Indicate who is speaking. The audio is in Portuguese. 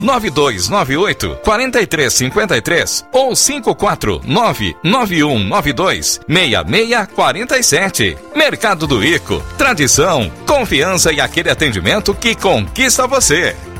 Speaker 1: 9298-4353 ou 549-9192-6647. Mercado do Ico. Tradição, confiança e aquele atendimento que conquista você.